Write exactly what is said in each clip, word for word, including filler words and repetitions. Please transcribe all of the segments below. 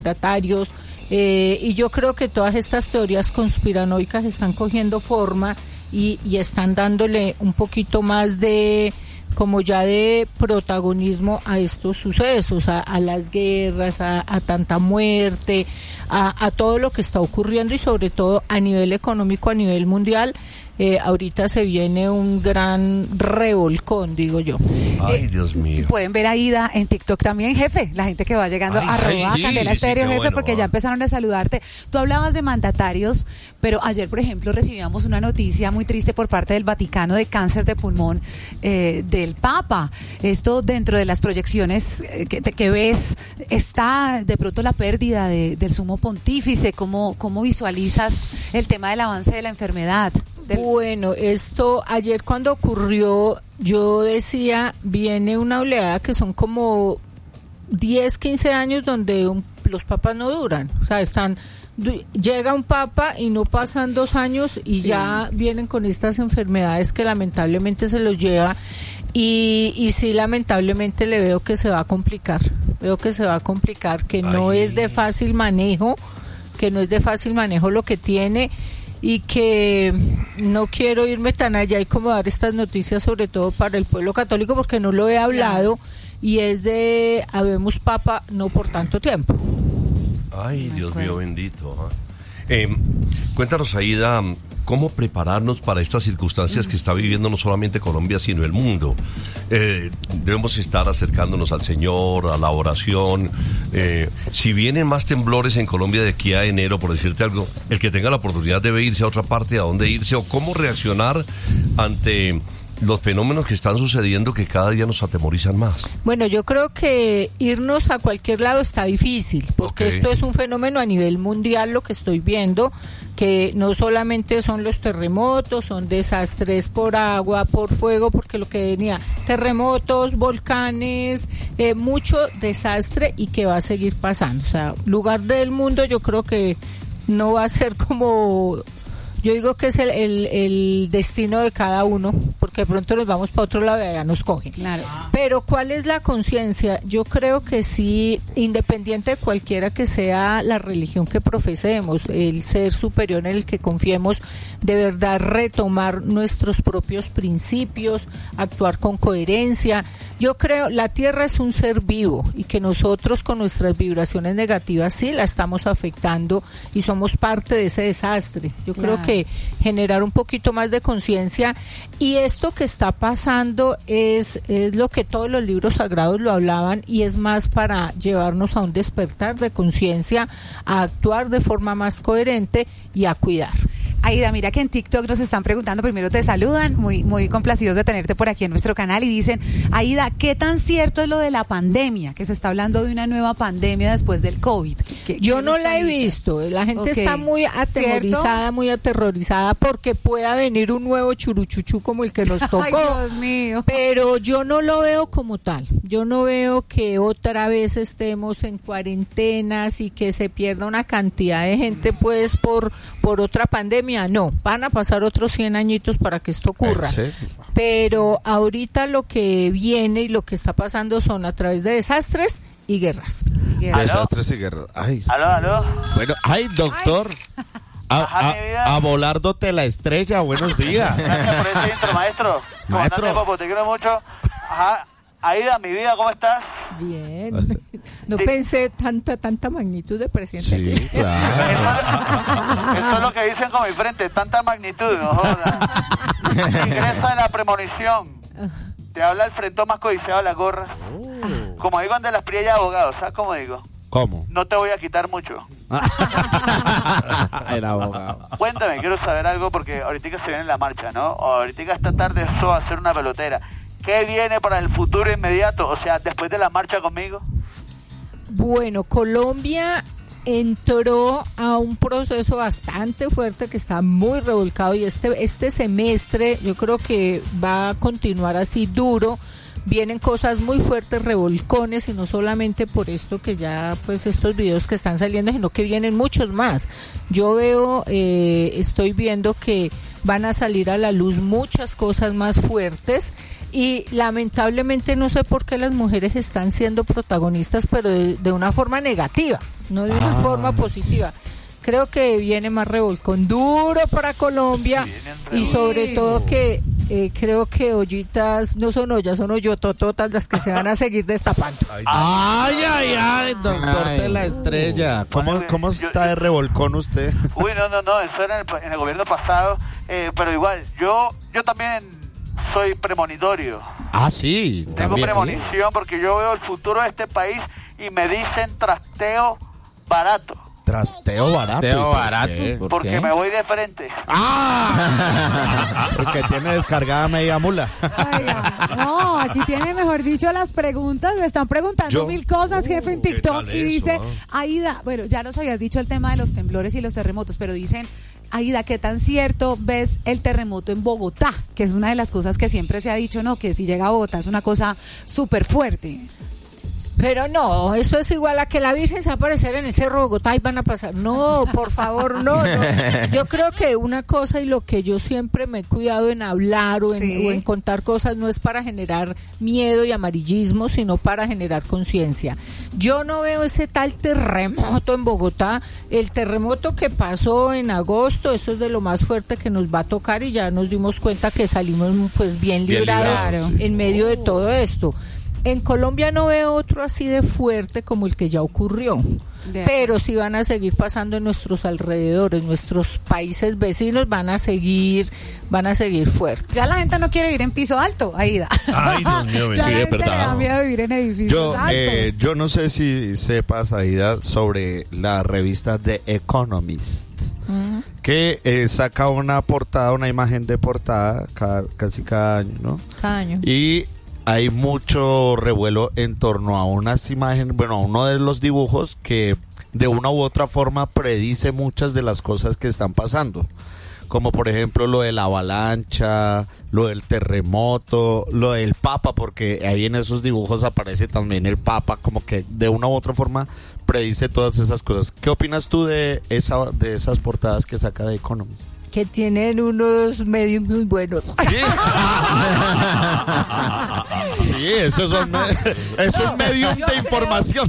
mandatarios, eh, y yo creo que todas estas teorías conspiranoicas están cogiendo forma y, y están dándole un poquito más de, como ya de protagonismo a estos sucesos, a, a las guerras, a, a tanta muerte, a, a todo lo que está ocurriendo y sobre todo a nivel económico, a nivel mundial. Eh, ahorita se viene un gran revolcón, digo yo. Ay, Dios mío. Pueden ver a Ida en TikTok también, jefe, la gente que va llegando a arroba sí, Candela sí, Estéreo, sí, jefe, bueno, porque va. ya empezaron a saludarte. Tú hablabas de mandatarios, pero ayer, por ejemplo, recibíamos una noticia muy triste por parte del Vaticano de cáncer de pulmón eh, del Papa. Esto dentro de las proyecciones eh, que, que ves, está de pronto la pérdida de, del sumo pontífice. ¿Cómo, cómo visualizas el tema del avance de la enfermedad? Bueno, esto ayer cuando ocurrió, yo decía, viene una oleada que son como diez, quince años donde un, los papas no duran, o sea, están, llega un papa y no pasan dos años y sí, ya vienen con estas enfermedades que lamentablemente se los lleva. Y, y sí, lamentablemente le veo que se va a complicar, veo que se va a complicar, que no Ay. es de fácil manejo, que no es de fácil manejo lo que tiene. Y que no quiero irme tan allá y como dar estas noticias sobre todo para el pueblo católico porque no lo he hablado, y es de habemos papa no por tanto tiempo. Ay, Dios mío bendito. Eh, cuéntanos, Aida, ¿cómo prepararnos para estas circunstancias que está viviendo no solamente Colombia, sino el mundo? Eh, debemos estar acercándonos al Señor, a la oración. Eh, si vienen más temblores en Colombia de aquí a enero, por decirte algo, el que tenga la oportunidad debe irse a otra parte, a dónde irse, o cómo reaccionar ante los fenómenos que están sucediendo que cada día nos atemorizan más. Bueno, yo creo que irnos a cualquier lado está difícil, porque okay. esto es un fenómeno a nivel mundial, lo que estoy viendo, que no solamente son los terremotos, son desastres por agua, por fuego, porque lo que venía, terremotos, volcanes, eh, mucho desastre y que va a seguir pasando. O sea, lugar del mundo yo creo que no va a ser como... Yo digo que es el, el, el destino de cada uno, porque de pronto nos vamos para otro lado y allá nos cogen. Claro. Pero ¿cuál es la conciencia? Yo creo que sí, independiente de cualquiera que sea la religión que profesemos, el ser superior en el que confiemos, de verdad retomar nuestros propios principios, actuar con coherencia. Yo creo, la tierra es un ser vivo y que nosotros con nuestras vibraciones negativas sí la estamos afectando y somos parte de ese desastre. Yo claro. creo que generar un poquito más de conciencia, y esto que está pasando es, es lo que todos los libros sagrados lo hablaban, y es más para llevarnos a un despertar de conciencia, a actuar de forma más coherente y a cuidar. Aida, mira que en TikTok nos están preguntando, primero te saludan, muy muy complacidos de tenerte por aquí en nuestro canal, y dicen, Aida, ¿qué tan cierto es lo de la pandemia? Que se está hablando de una nueva pandemia después del COVID. ¿Qué, Yo qué no la he visto, la gente okay. está muy atemorizada, ¿cierto? Muy aterrorizada porque pueda venir un nuevo churuchuchú como el que nos tocó. Ay, Dios mío. Pero yo no lo veo como tal, yo no veo que otra vez estemos en cuarentenas y que se pierda una cantidad de gente pues por, por otra pandemia. No, van a pasar otros cien añitos para que esto ocurra. ¿Sí? Pero ahorita lo que viene y lo que está pasando son a través de desastres y guerras. ¿Aló? Desastres y guerras. Ay. Aló, aló. Bueno, ay, doctor. Ay. A, a, a volardote la estrella, buenos días. Gracias por ese intro, maestro. Maestro. Papo, te quiero mucho. Ajá. Aida, mi vida, ¿cómo estás? Bien. No sí. pensé tanta tanta magnitud de presidente. Sí, aquí. Claro. Eso, eso es lo que dicen con mi frente, tanta magnitud, no jodas. Ingresa en la premonición. Te habla el frentón más codiciado de la gorra. Oh. Como digo ante las priellas de abogados, ¿sabes cómo digo? ¿Cómo? No te voy a quitar mucho. El abogado. Cuéntame, quiero saber algo porque ahorita se viene la marcha, ¿no? O ahorita esta tarde eso va a ser una pelotera. ¿Qué viene para el futuro inmediato? O sea, después de la marcha conmigo. Bueno, Colombia entró a un proceso bastante fuerte que está muy revolcado, y este, este semestre yo creo que va a continuar así duro, vienen cosas muy fuertes, revolcones, y no solamente por esto que ya, pues estos videos que están saliendo, sino que vienen muchos más. Yo veo, eh, estoy viendo que van a salir a la luz muchas cosas más fuertes y lamentablemente no sé por qué las mujeres están siendo protagonistas, pero de, de una forma negativa, no de una ah. forma positiva. Creo que viene más revolcón duro para Colombia y sobre todo que eh, creo que ollitas no son ollas, son ollotototas las que se van a seguir destapando. Ay, ay, ay, doctor ay. de la estrella. ¿Cómo, bueno, cómo está yo, de revolcón usted? Uy, no, no, no, eso era en el, en el gobierno pasado, eh, pero igual, yo, yo también soy premonitorio. Ah, sí. Tengo premonición sí. porque yo veo el futuro de este país y me dicen trasteo barato. Trasteo barato. Trasteo barato. ¿Por porque qué? Me voy de frente. ¡Ah! Porque tiene descargada media mula. Oiga, no, aquí tiene, mejor dicho, las preguntas. Me están preguntando Yo, mil cosas, jefe, en TikTok. Y dice, eso, ¿eh? Aida, bueno, ya nos habías dicho el tema de los temblores y los terremotos, pero dicen, Aida, ¿qué tan cierto ves el terremoto en Bogotá? Que es una de las cosas que siempre se ha dicho, ¿no? Que si llega a Bogotá es una cosa súper fuerte. Pero no, eso es igual a que la Virgen se va a aparecer en el Cerro Bogotá y van a pasar. No, por favor, no, no. Yo creo que una cosa y lo que yo siempre me he cuidado en hablar o en, sí. o en contar cosas no es para generar miedo y amarillismo, sino para generar conciencia. Yo no veo ese tal terremoto en Bogotá. El terremoto que pasó en agosto, eso es de lo más fuerte que nos va a tocar y ya nos dimos cuenta que salimos pues bien librados, bien librados sí. en medio de todo esto. En Colombia no veo otro así de fuerte como el que ya ocurrió, pero sí van a seguir pasando en nuestros alrededores, nuestros países vecinos van a seguir, van a seguir fuertes. Ya la gente no quiere vivir en piso alto, Aida. Ay, Dios mío, ya sí, la es gente verdad. le da miedo vivir en edificios yo, altos. Eh, yo no sé si sepas, Aida, sobre la revista The Economist, uh-huh. que eh, saca una portada, una imagen de portada cada, casi cada año, ¿no? Cada año. Y hay mucho revuelo en torno a unas imágenes, bueno, a uno de los dibujos que de una u otra forma predice muchas de las cosas que están pasando. Como por ejemplo lo de la avalancha, lo del terremoto, lo del Papa, porque ahí en esos dibujos aparece también el Papa, como que de una u otra forma predice todas esas cosas. ¿Qué opinas tú de esa de esas portadas que saca de Economist? Que tienen unos medios muy buenos. Sí, sí, eso es un, es un medium de información.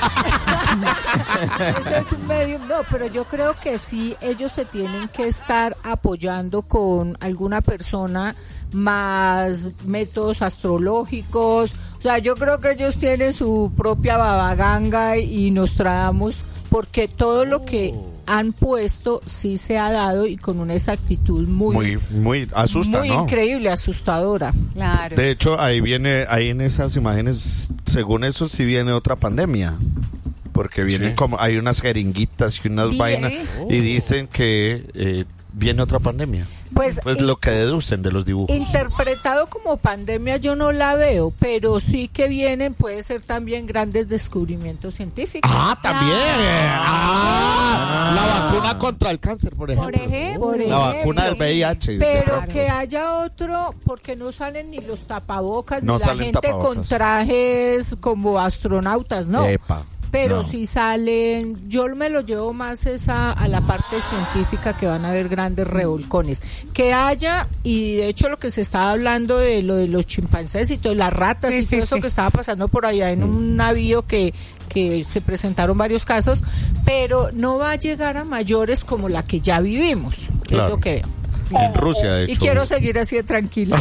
Ese es un medium, no, pero yo creo que sí, ellos se tienen que estar apoyando con alguna persona más métodos astrológicos. O sea, yo creo que ellos tienen su propia babaganga y Nostradamus, porque todo lo que han puesto sí se ha dado y con una exactitud muy muy, muy asusta, muy ¿no? increíble, asustadora. Claro. De hecho, ahí viene, ahí en esas imágenes, según eso sí viene otra pandemia, porque vienen sí. como, hay unas jeringuitas y unas Bien. vainas oh. y dicen que eh, viene otra pandemia. Pues, pues lo que deducen de los dibujos. Interpretado como pandemia yo no la veo, pero sí que vienen, puede ser también grandes descubrimientos científicos. Ah, también. Ah, ah, la vacuna contra el cáncer, por ejemplo. Por ejemplo. Por la ejemplo. vacuna del V I H. Pero claro. que haya otro, porque no salen ni los tapabocas, no ni la gente tapabocas. Con trajes como astronautas, ¿no? Epa. Pero no. si salen, yo me lo llevo más esa, a la parte científica, que van a haber grandes revolcones. Que haya, y de hecho lo que se estaba hablando de lo de los chimpancés y todo, las ratas sí, y todo sí, eso sí. que estaba pasando por allá en un navío que, que se presentaron varios casos, pero no va a llegar a mayores como la que ya vivimos, claro. es lo que veo. En Rusia, de hecho. Y quiero seguir así de tranquila.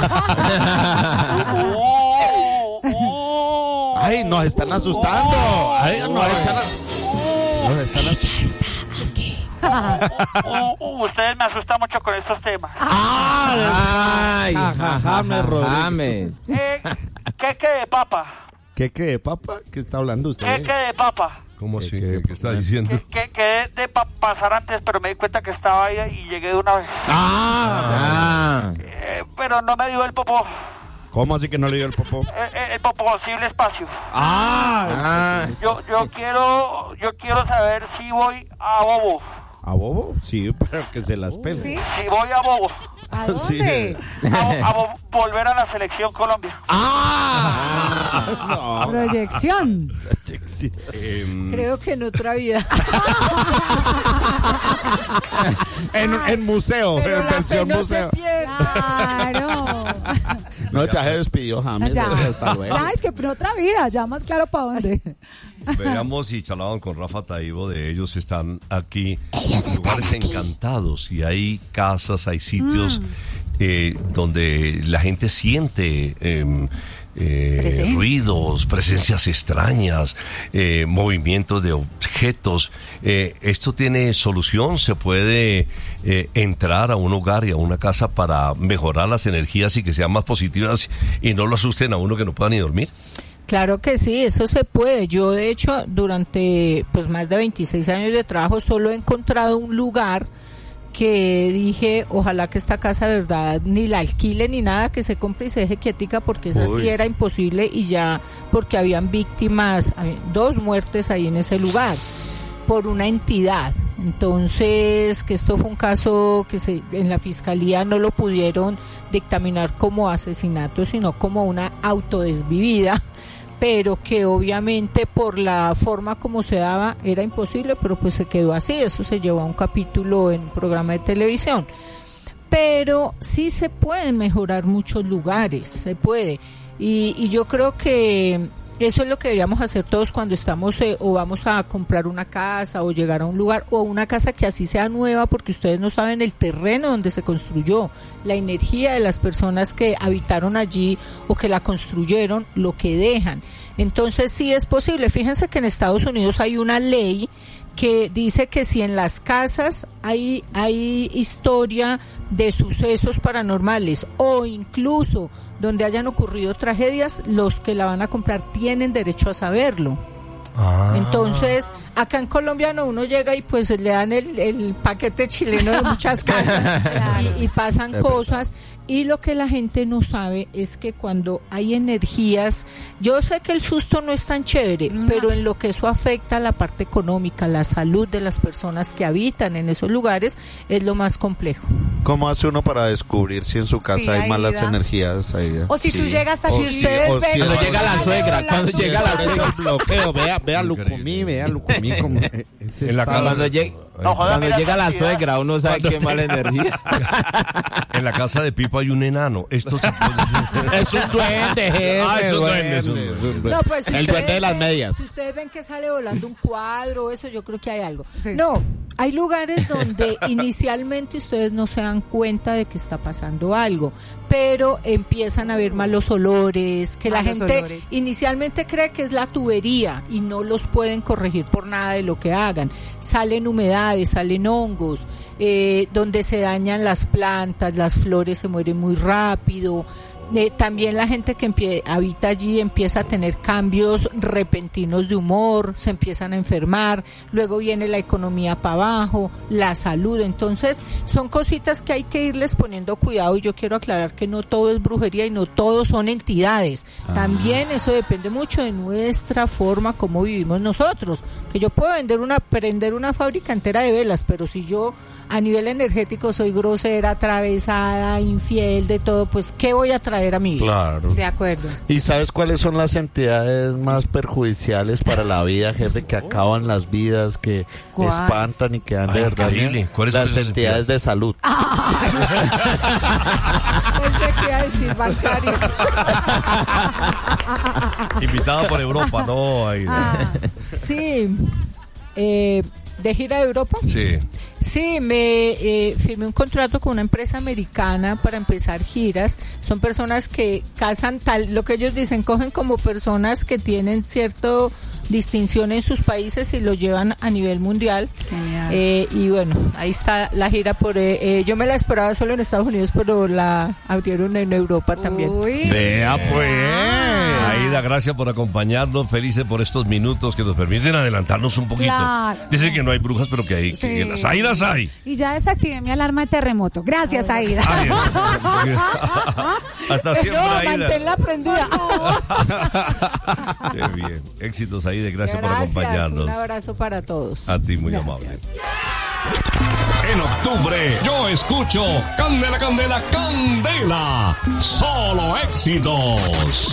Ay, nos están asustando. Ay, nos están, nos están asustando. Ya está aquí. Uh, uh, ustedes me asustan mucho con estos temas. Ay, James Rodríguez. Eh, ¿Qué de papa? ¿Qué qué de papa? ¿Qué está hablando usted? ¿Qué de papa? ¿Cómo así? ¿Qué, ¿Qué, qué, qué está diciendo? Que, que de pa pasar antes, pero me di cuenta que estaba ahí y llegué de una vez. Ah, ah. Eh, pero no me dio el popó. ¿Cómo así que no le dio el popó? El, el, el posible espacio. Ah, yo yo quiero yo quiero saber si voy a bobo. ¿A bobo? Sí, pero que se las pele. ¿Sí? Si voy a bobo. ¿A dónde? Sí. A, a vo- volver a la selección Colombia. ¡Ah! Proyección. Em, Creo que en otra vida. en, en museo, Pero en la fe pensión no museo. se pierde. Claro. No, ya se despidió, James. Ya. Hasta luego. Ya, es que en otra vida, ya más claro para dónde. Veamos si charlaban con Rafa Taibo de ellos. Están aquí en lugares encantados y hay casas, hay sitios Mm. eh, donde la gente siente eh, eh, Presencia. ruidos, presencias extrañas, eh, movimientos de objetos. Eh, ¿Esto tiene solución? ¿Se puede eh, entrar a un hogar y a una casa para mejorar las energías y que sean más positivas y no lo asusten a uno que no pueda ni dormir? Claro que sí, eso se puede. Yo, de hecho, durante pues más de veintiséis años de trabajo, solo he encontrado un lugar que dije, ojalá que esta casa de verdad ni la alquile ni nada, que se compre y se deje quietica, porque esa Uy. sí era imposible, y ya porque habían víctimas, había dos muertes ahí en ese lugar por una entidad. Entonces, que esto fue un caso que se, en la fiscalía no lo pudieron dictaminar como asesinato, sino como una autodesvivida, pero que obviamente por la forma como se daba era imposible, pero pues se quedó así. Eso se llevó a un capítulo en un programa de televisión. Pero sí se pueden mejorar muchos lugares, se puede. Y, y yo creo que eso es lo que deberíamos hacer todos cuando estamos eh, o vamos a comprar una casa o llegar a un lugar, o una casa que así sea nueva, porque ustedes no saben el terreno donde se construyó, la energía de las personas que habitaron allí o que la construyeron, lo que dejan. Entonces sí es posible. Fíjense que en Estados Unidos hay una ley que dice que si en las casas hay, hay historia de sucesos paranormales o incluso donde hayan ocurrido tragedias, los que la van a comprar tienen derecho a saberlo. Ah. Entonces, acá en Colombia no, uno llega y pues le dan el, el paquete chileno de muchas casas y, y pasan cosas, y lo que la gente no sabe es que cuando hay energías, yo sé que el susto no es tan chévere, No. pero en lo que eso afecta a la parte económica, la salud de las personas que habitan en esos lugares, es lo más complejo. ¿Cómo hace uno para descubrir si en su casa Sí, hay malas Aida. energías? Aida? O si tú Sí. llegas a O si si- ustedes o ven- si- Cuando llega la suegra, cuando si llega la es suegra. el bloqueo, vea, vea Increíble. Lucumí, vea Lucumí como ese En la está- casa- Cuando, lleg- No, joda, cuando mira llega la cantidad. suegra, uno sabe qué mala energía. En la casa de Pipo hay un enano. Esto se puede- Es un duende, jefe, Ah, es un duende, duende, es un duende. es un duende. No, pues, si El ustedes duende de las ven- medias. Si ustedes ven que sale volando un cuadro, eso, yo creo que hay algo. Sí. No, hay lugares donde inicialmente ustedes no se dan cuenta de que está pasando algo, pero empiezan a ver malos olores, que la Malos gente olores. inicialmente cree que es la tubería y no los pueden corregir por nada de lo que hagan. Salen humedades, salen hongos, eh, donde se dañan las plantas, las flores se mueren muy rápido. Eh, también la gente que empie- habita allí empieza a tener cambios repentinos de humor, se empiezan a enfermar, luego viene la economía para abajo, la salud. Entonces son cositas que hay que irles poniendo cuidado, y yo quiero aclarar que no todo es brujería y no todo son entidades. También eso depende mucho de nuestra forma como vivimos nosotros, que yo puedo vender una prender una fábrica entera de velas, pero si yo a nivel energético soy grosera, atravesada, infiel, de todo, pues ¿qué voy a traer a mi vida? Claro. De acuerdo. ¿Y sabes cuáles son las entidades más perjudiciales para la vida, jefe, que acaban las vidas, que ¿Cuáles? espantan y que dan de Ay, verdad increíble. miedo? ¿Cuáles son Las esas entidades entidades? de salud. Pensé que iba a decir bancarios. Invitada por Europa, ¿no? Aida? Ah, Sí, eh, de gira de Europa. Sí. Sí, me eh, firmé un contrato con una empresa americana para empezar giras. Son personas que casan tal, lo que ellos dicen, cogen como personas que tienen cierto distinción en sus países y lo llevan a nivel mundial. Genial. Eh, y bueno, ahí está la gira por... Eh, eh, yo me la esperaba solo en Estados Unidos, pero la abrieron en Europa también. Uy. Vea pues. Aida, gracias por acompañarnos. Felices por estos minutos que nos permiten adelantarnos un poquito. Claro. Dicen que no hay brujas, pero que hay. Que, Sí. que las hay, las hay. Y ya desactivé mi alarma de terremoto. Gracias, Aida. Ay, hasta siempre, No, Aida. manténla prendida. Qué bien. Éxitos, Aida. Gracias, por Gracias, acompañarnos. un abrazo para todos. A ti, muy Gracias. amable. En octubre, yo escucho Candela, Candela, Candela. Solo éxitos.